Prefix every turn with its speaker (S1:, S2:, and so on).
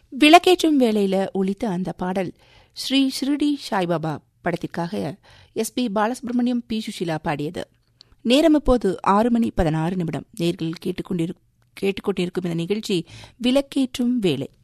S1: விளக்கேற்றும் வேளையில ஒலித்த அந்த பாடல் ஸ்ரீ ஷிரடி சாய்பாபா படத்திற்காக SP பாலசுப்ரமணியம் P. சுஷீலா பாடியது. நேரம் இப்போது 6:16 நேர்கள் கேட்டுக்கொண்டிருக்கும் இந்த நிகழ்ச்சி விளக்கேற்றும் வேளை.